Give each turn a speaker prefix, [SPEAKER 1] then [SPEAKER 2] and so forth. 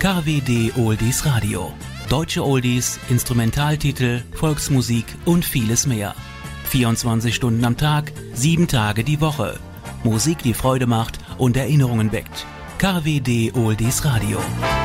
[SPEAKER 1] KWD Oldies Radio. Deutsche Oldies, Instrumentaltitel, Volksmusik und vieles mehr. 24 Stunden am Tag, 7 Tage die Woche. Musik, die Freude macht und Erinnerungen weckt. KWD Oldies Radio.